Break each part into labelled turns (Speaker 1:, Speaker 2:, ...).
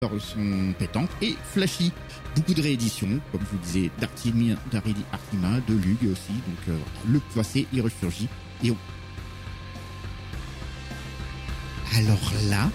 Speaker 1: sont pétantes et flashy. Beaucoup de rééditions, comme je vous disais, d'Artima, de Lug aussi. Donc le passé, il ressurgit. Et Alors là,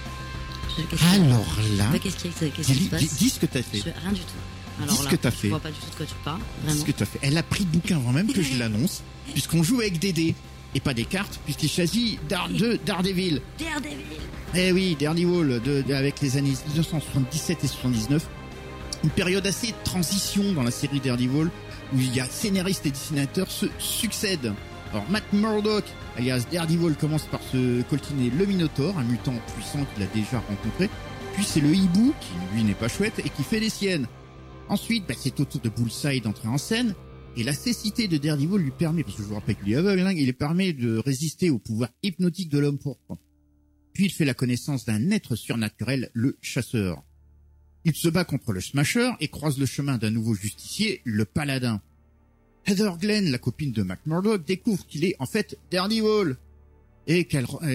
Speaker 2: qu'est-ce qui se passe?
Speaker 1: Dis ce que t'as fait.
Speaker 2: Rien du tout. Alors là, je vois pas du tout de quoi tu parles. Vraiment.
Speaker 1: Dis ce que t'as fait. Elle a pris le bouquin avant même que je l'annonce, puisqu'on joue avec Dédé. Et pas des cartes, puisqu'il choisit Daredevil. Eh oui, Daredevil, avec les années 1977 et 79. Une période assez de transition dans la série Daredevil, où il y a scénaristes et dessinateurs se succèdent. Alors Matt Murdock, alias Daredevil, commence par se coltiner le Minotaur, un mutant puissant qu'il a déjà rencontré. Puis c'est le hibou, qui lui n'est pas chouette, et qui fait les siennes. Ensuite, c'est au tour de Bullseye d'entrer en scène. Et la cécité de Daredevil lui permet, parce que je vous rappelle qu'il est aveugle, il lui permet de résister au pouvoir hypnotique de l'homme pourpre. Puis il fait la connaissance d'un être surnaturel, le chasseur. Il se bat contre le Smasher et croise le chemin d'un nouveau justicier, le Paladin. Heather Glenn, la copine de Matt Murdock, découvre qu'il est en fait Daredevil et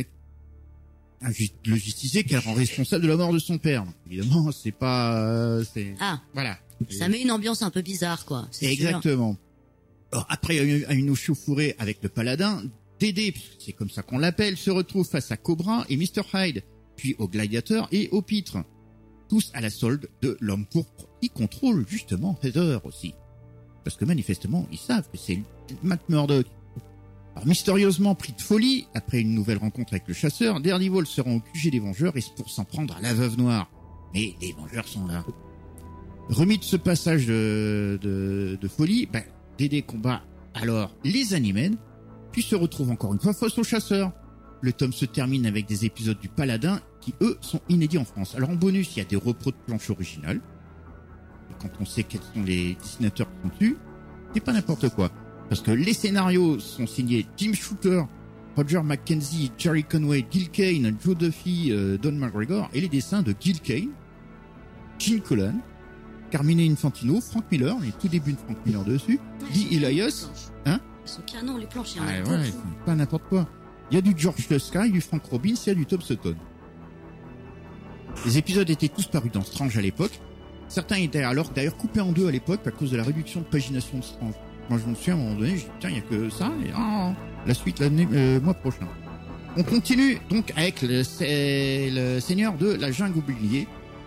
Speaker 1: le justicier qu'elle rend responsable de la mort de son père. Évidemment, c'est pas... voilà.
Speaker 2: Ça met une ambiance un peu bizarre, quoi.
Speaker 1: Exactement. Alors, après une échauffourée avec le Paladin, Dédé, c'est comme ça qu'on l'appelle, se retrouve face à Cobra et Mr. Hyde, puis au Gladiateur et au Pitre. Tous à la solde de l'homme pourpre, qui contrôle justement Heather aussi. Parce que manifestement, ils savent que c'est Matt Murdock. Alors, mystérieusement pris de folie, après une nouvelle rencontre avec le chasseur, Daredevil se rend au QG des Vengeurs et pour s'en prendre à la Veuve Noire. Mais les Vengeurs sont là. Remis de ce passage de folie, Dédé combat alors les Animen, puis se retrouve encore une fois face au chasseur. Le tome se termine avec des épisodes du Paladin qui, eux, sont inédits en France. Alors en bonus, il y a des repros de planches originales. Et quand on sait quels sont les dessinateurs qui sont dessus, c'est pas n'importe quoi. Parce que les scénarios sont signés Jim Shooter, Roger McKenzie, Jerry Conway, Gil Kane, Joe Duffy, Don McGregor, et les dessins de Gil Kane, Gene Colan, Carmine Infantino, Frank Miller, les tout débuts de Frank Miller dessus, Lee Elias,
Speaker 2: Ils sont canons, les planches, il y en a
Speaker 1: beaucoup. Pas n'importe quoi. Il y a du George Sky, du Frank Robbins, il y a du Tom Sutton. Les épisodes étaient tous parus dans Strange à l'époque. Certains étaient alors d'ailleurs coupés en deux à l'époque à cause de la réduction de pagination de Strange. Moi je me souviens à un moment donné, je dis tiens, il y a que ça, et la suite mois prochain. On continue donc avec le seigneur de la jungle oubliée.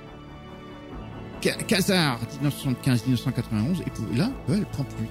Speaker 1: Khazar, 1975-1991, et là, elle prend plus,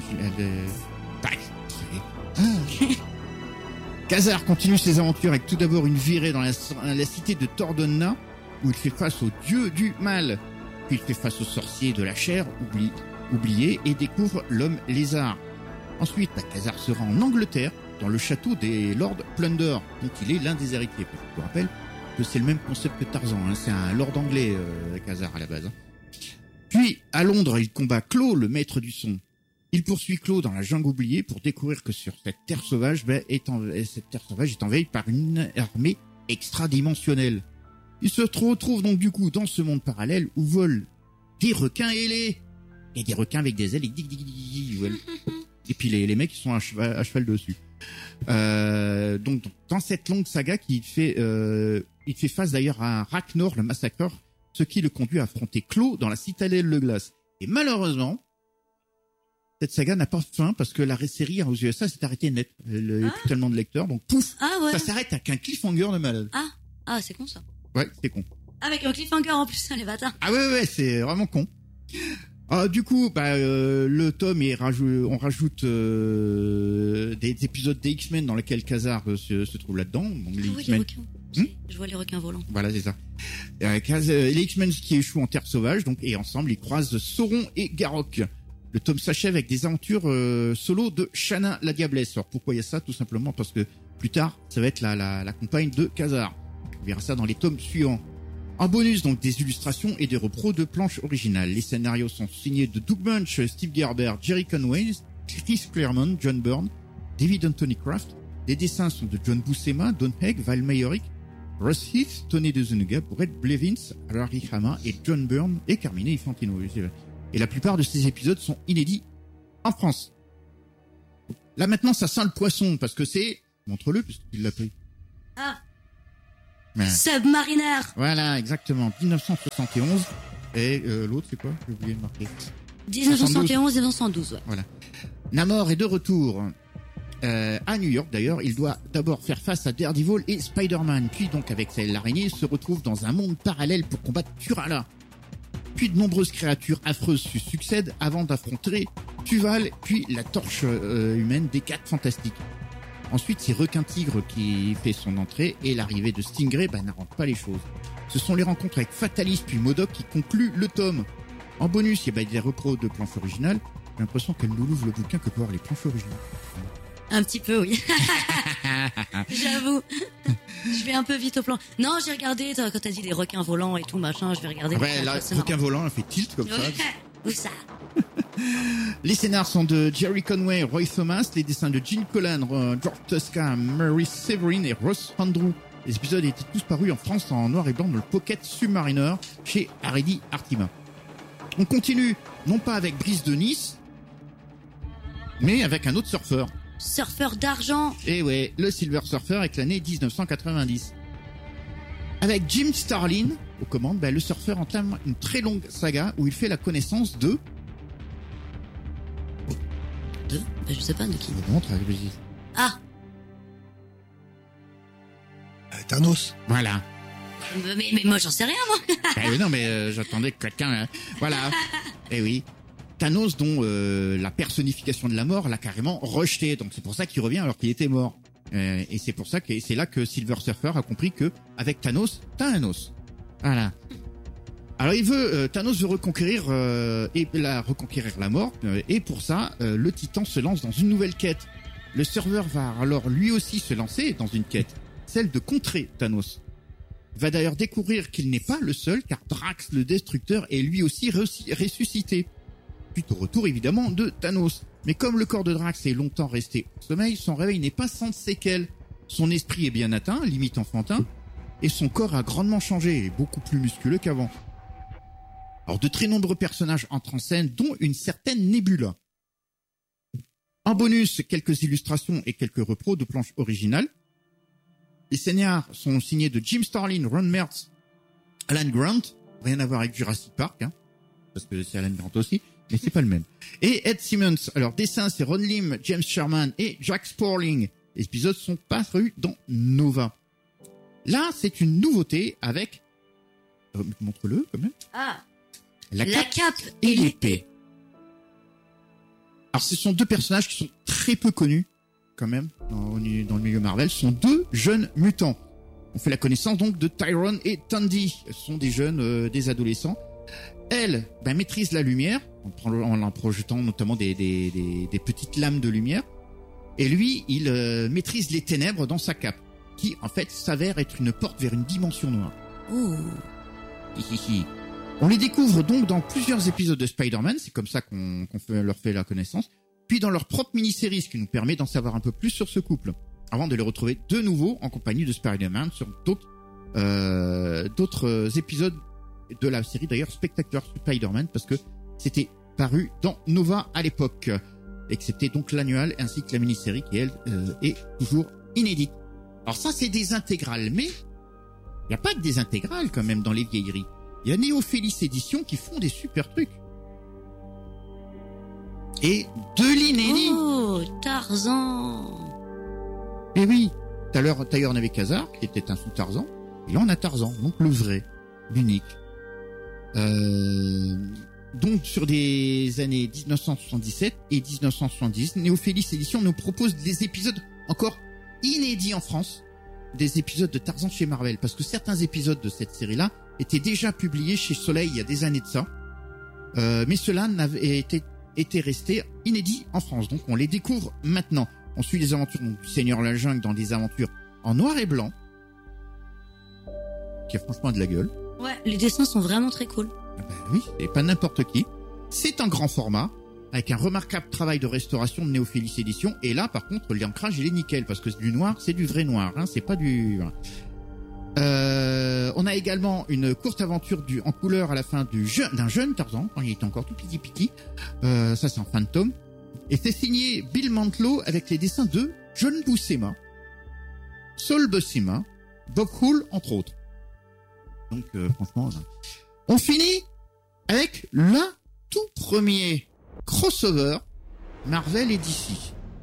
Speaker 1: Khazar continue ses aventures avec tout d'abord une virée dans la cité de Tordonna, où il fait face au dieu du mal. Puis il fait face aux sorciers de la chair, oubliés, et découvre l'homme lézard. Ensuite, Khazar se rend en Angleterre, dans le château des Lord Plunder, dont il est l'un des héritiers. Je vous rappelle que c'est le même concept que Tarzan, c'est un lord anglais, Khazar à la base. Puis, à Londres, il combat Klaw, le maître du son. Il poursuit Klaw dans la jungle oubliée pour découvrir que sur cette terre sauvage, cette terre sauvage est envahie par une armée extradimensionnelle. Il se retrouve donc du coup dans ce monde parallèle où volent des requins ailés. Et des requins avec des ailes et puis les mecs qui sont à cheval dessus. Donc dans cette longue saga il fait face d'ailleurs à un Ragnar le massacreur, ce qui le conduit à affronter Klaw dans la citadelle de glace. Et malheureusement, cette saga n'a pas de fin parce que la série aux USA s'est arrêtée net. Il n'y a plus tellement de lecteurs, donc pouf, ça s'arrête avec un cliffhanger de malade.
Speaker 2: C'est con ça.
Speaker 1: Ouais, c'est con.
Speaker 2: Avec un cliffhanger en plus, les bâtards.
Speaker 1: Ah ouais, c'est vraiment con. Du coup, le tome on rajoute des épisodes des X-Men dans lesquels Khazar se trouve là-dedans. Donc les X-Men.
Speaker 2: Je vois les requins volants.
Speaker 1: Voilà, c'est ça. Les X-Men qui échouent en terre sauvage, donc, et ensemble ils croisent Sauron et Garrock. Le tome s'achève avec des aventures solo de Shanna la Diablesse. Alors pourquoi il y a ça? Tout simplement parce que plus tard, ça va être la compagne de Khazar. On verra ça dans les tomes suivants. En bonus, donc, des illustrations et des repros de planches originales. Les scénarios sont signés de Doug Bunch, Steve Gerber, Jerry Conway, Chris Claremont, John Byrne, David Anthony Kraft. Les dessins sont de John Buscema, Don Heck, Val Mayorick, Russ Heath, Tony DeZuniga, Brett Blevins, Larry Hama et John Byrne et Carmine Infantino. Et la plupart de ces épisodes sont inédits en France. Là maintenant, ça sent le poisson parce que c'est... Montre-le puisqu'il l'a pris.
Speaker 2: Submariner.
Speaker 1: Voilà, exactement. 1971. Et l'autre, c'est quoi? J'ai oublié de marquer.
Speaker 2: 1971 et 1912, ouais.
Speaker 1: Voilà. Namor est de retour à New York. D'ailleurs, il doit d'abord faire face à Daredevil et Spider-Man. Puis donc, avec l'araignée, il se retrouve dans un monde parallèle pour combattre Turala. Puis de nombreuses créatures affreuses se succèdent avant d'affronter Tuval, puis la torche humaine des 4 Fantastiques. Ensuite, c'est Requin-Tigre qui fait son entrée et l'arrivée de Stingray n'arrange pas les choses. Ce sont les rencontres avec Fatalis puis MODOK qui concluent le tome. En bonus, il y a des repros de planches originales. J'ai l'impression qu'elle nous ouvre le bouquin que pour voir les planches originales.
Speaker 2: Un petit peu, oui. J'avoue. Je vais un peu vite au plan. Non, j'ai regardé quand t'as dit les requins volants et tout machin. Je vais regarder.
Speaker 1: Ouais, là, requin volant, elle fait tilt comme ça.
Speaker 2: Où ça?
Speaker 1: Les scénars sont de Jerry Conway, Roy Thomas, les dessins de Gene Colan, George Tosca, Mary Severin et Ross Andrew. Les épisodes étaient tous parus en France en noir et blanc dans le Pocket Submariner chez Aredi Artima. On continue, non pas avec Brice de Nice, mais avec un autre surfeur.
Speaker 2: Surfeur d'argent.
Speaker 1: Et ouais, le Silver Surfer avec l'année 1990. Avec Jim Starlin aux commandes, le surfeur entame une très longue saga où il fait la connaissance de...
Speaker 2: Je sais pas de qui.
Speaker 1: Ah,
Speaker 3: Thanos.
Speaker 1: voilà.
Speaker 2: Mais moi j'en sais rien moi.
Speaker 1: Non mais j'attendais que quelqu'un... Voilà. Eh oui. Thanos dont la personnification de la mort l'a carrément rejeté. Donc c'est pour ça qu'il revient alors qu'il était mort. Et c'est pour ça que c'est là que Silver Surfer a compris que avec Thanos, t'as un os. Voilà. Alors Thanos veut reconquérir reconquérir la mort et pour ça le Titan se lance dans une nouvelle quête. Le serveur va alors lui aussi se lancer dans une quête, celle de contrer Thanos. Il va d'ailleurs découvrir qu'il n'est pas le seul car Drax le Destructeur est lui aussi ressuscité. Puis au retour évidemment de Thanos. Mais comme le corps de Drax est longtemps resté en sommeil, son réveil n'est pas sans séquelles. Son esprit est bien atteint, limite enfantin, et son corps a grandement changé, et beaucoup plus musculeux qu'avant. Alors de très nombreux personnages entrent en scène, dont une certaine Nebula. En bonus, quelques illustrations et quelques repros de planches originales. Les scénarios sont signés de Jim Starlin, Ron Mertz, Alan Grant, rien à voir avec Jurassic Park, parce que c'est Alan Grant aussi, mais c'est pas le même. Et Ed Simmons. Alors dessin, c'est Ron Lim, James Sherman et Jack Sporling. Les épisodes sont parus dans Nova. Là, c'est une nouveauté avec... montre-le quand même.
Speaker 2: Ah.
Speaker 1: La cape et l'épée. Alors ce sont deux personnages qui sont très peu connus quand même dans le milieu Marvel. Ce sont deux jeunes mutants. On fait la connaissance donc de Tyrone et Tandy. Ce sont des jeunes, des adolescents. Elle maîtrise la lumière en projetant notamment des petites lames de lumière. Et lui, il maîtrise les ténèbres dans sa cape, qui en fait s'avère être une porte vers une dimension noire.
Speaker 2: Ouh.
Speaker 1: On les découvre donc dans plusieurs épisodes de Spider-Man, c'est comme ça qu'on leur fait la connaissance, puis dans leur propre mini-série, ce qui nous permet d'en savoir un peu plus sur ce couple, avant de les retrouver de nouveau en compagnie de Spider-Man sur d'autres épisodes de la série, d'ailleurs Spectacular Spider-Man, parce que c'était paru dans Nova à l'époque, excepté donc l'annual ainsi que la mini-série qui, elle, est toujours inédite. Alors ça, c'est des intégrales, mais il n'y a pas que des intégrales quand même dans les vieilleries. Il y a Néophélis Éditions qui font des super trucs. Et de l'inédit.
Speaker 2: Oh, Tarzan.
Speaker 1: Et oui, tout à l'heure on avait Khazar, qui était un sous-Tarzan. Et là on a Tarzan, donc le vrai, l'unique. Donc sur des années 1977 et 1970, Néophélis Éditions nous propose des épisodes encore inédits en France, des épisodes de Tarzan chez Marvel, parce que certains épisodes de cette série-là étaient déjà publiés chez Soleil il y a des années de ça, mais ceux-là étaient restés inédits en France, donc on les découvre maintenant. On suit les aventures du Seigneur la Jungle dans des aventures en noir et blanc, qui a franchement de la gueule.
Speaker 2: Ouais, les dessins sont vraiment très cool.
Speaker 1: Oui, et pas n'importe qui. C'est un grand format, avec un remarquable travail de restauration de Néophélis Éditions. Et là, par contre, l'ancrage, il est nickel, parce que du noir, c'est du vrai noir, c'est pas du... On a également une courte aventure en couleur à la fin d'un jeune Tarzan, quand il était encore tout petit. Ça, c'est en fin de tome. Et c'est signé Bill Mantlo avec les dessins de John Buscema, Saul Buscema, Bob Hull, entre autres. Donc, franchement, là. On finit avec le tout premier crossover Marvel et DC.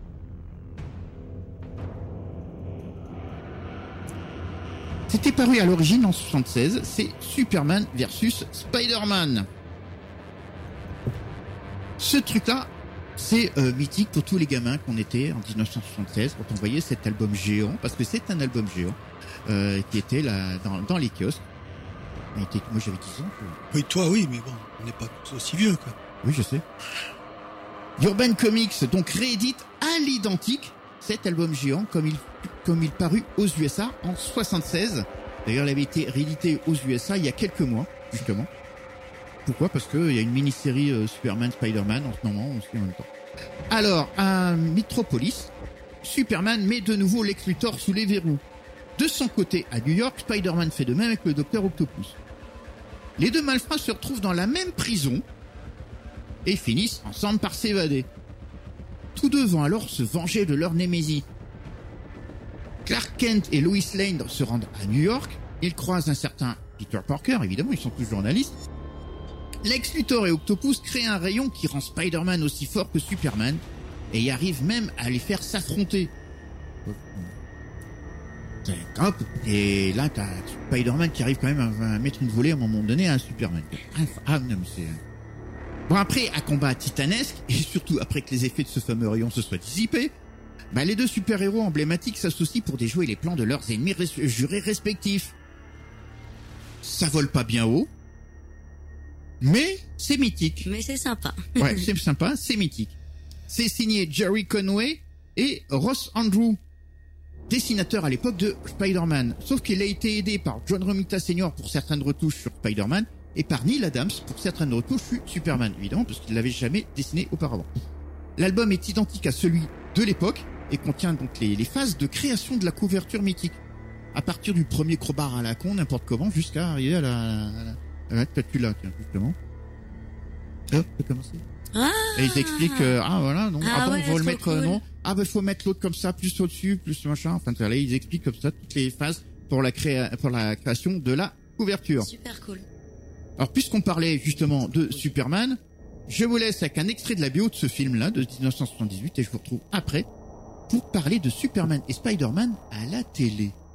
Speaker 1: C'était paru à l'origine en 76, c'est Superman versus Spider-Man. Ce truc-là, c'est mythique pour tous les gamins qu'on était en 1976 quand on voyait cet album géant, parce que c'est un album géant qui était là dans les kiosques. Moi j'avais 10 ans.
Speaker 3: Oui, toi oui, mais bon, on n'est pas tous aussi vieux, quoi.
Speaker 1: Oui, je sais. Urban Comics donc réédite à l'identique cet album géant comme il parut aux USA en 76. D'ailleurs, il avait été réédité aux USA il y a quelques mois, justement. Pourquoi ? Parce qu'il y a une mini-série Superman Spider-Man en ce moment aussi en même temps. Alors, à Metropolis, Superman met de nouveau Lex Luthor sous les verrous. De son côté, à New York, Spider-Man fait de même avec le Docteur Octopus. Les deux malfrats se retrouvent dans la même prison et finissent ensemble par s'évader. Tous deux vont alors se venger de leur némésie. Clark Kent et Lois Lane se rendent à New York. Ils croisent un certain Peter Parker, évidemment, ils sont tous journalistes. Lex Luthor et Octopus créent un rayon qui rend Spider-Man aussi fort que Superman et y arrivent même à les faire s'affronter. Hop, et là, t'as Spider-Man qui arrive quand même à mettre une volée à un moment donné à Superman. Ah, non, mais c'est... Bon, après, à combat titanesque, et surtout après que les effets de ce fameux rayon se soient dissipés, les deux super-héros emblématiques s'associent pour déjouer les plans de leurs ennemis jurés respectifs. Ça vole pas bien haut, mais c'est mythique.
Speaker 2: Mais c'est sympa.
Speaker 1: Ouais, c'est sympa, c'est mythique. C'est signé Jerry Conway et Ross Andrew, dessinateur à l'époque de Spider-Man. Sauf qu'il a été aidé par John Romita Sr. pour certaines retouches sur Spider-Man et par Neil Adams pour certaines retouches sur Superman, évidemment, parce qu'il l'avait jamais dessiné auparavant. L'album est identique à celui de l'époque et contient donc les phases de création de la couverture mythique. À partir du premier crowbar à la con, n'importe comment, jusqu'à arriver à la statue là, tiens, justement. Hop, c'est commencé.
Speaker 2: Ah,
Speaker 1: et ils expliquent, voilà, non,
Speaker 2: ouais,
Speaker 1: faut le
Speaker 2: trop
Speaker 1: mettre,
Speaker 2: cool.
Speaker 1: non, faut mettre l'autre comme ça, plus au-dessus, plus machin, enfin, là, ils expliquent comme ça toutes les phases pour la création de la couverture.
Speaker 2: super cool.
Speaker 1: Alors, puisqu'on parlait justement de Superman, je vous laisse avec un extrait de la BO de ce film-là, de 1978, et je vous retrouve après, pour parler de Superman et Spider-Man à la télé.